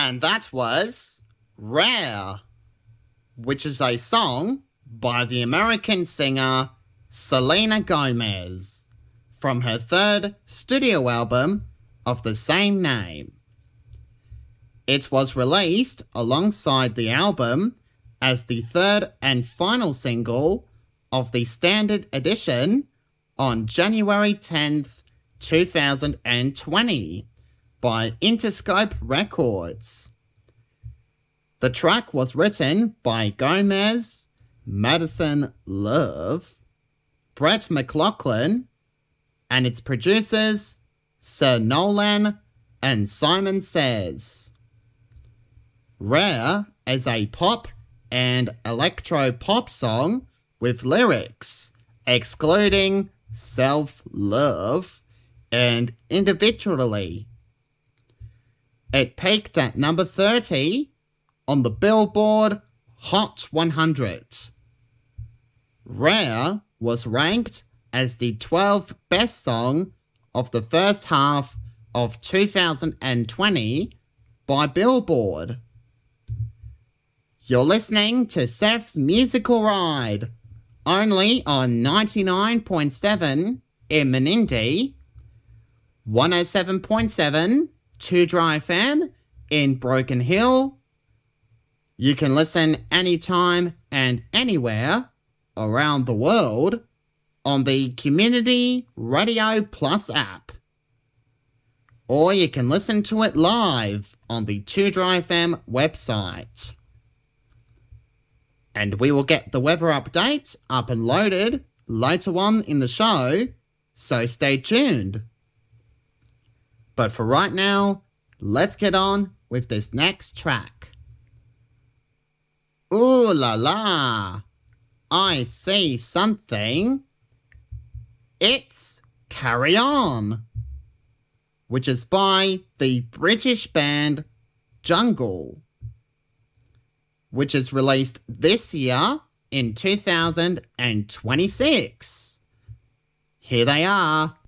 And that was Rare, which is a song by the American singer Selena Gomez from her third studio album of the same name. It was released alongside the album as the third and final single of the standard edition on January 10th, 2020 by Interscope Records. The track was written by Gomez, Madison Love, Brett McLaughlin, and its producers Sir Nolan and Simon Says. Rare is a pop and electro-pop song with lyrics excluding self-love and individually. It peaked at number 30 on the Billboard Hot 100. Rare was ranked as the 12th best song of the first half of 2020 by Billboard. You're listening to Seth's Musical Ride, only on 99.7 in Menindee, 107.7 2 Dry FM in Broken Hill. You can listen anytime and anywhere around the world on the Community Radio Plus app. Or you can listen to it live on the 2 Dry FM website. And we will get the weather update up and loaded later on in the show, so stay tuned. But for right now, let's get on with this next track. Ooh la la, I see something. It's Carry On, which is by the British band Jungle, which is released this year in 2026. Here they are.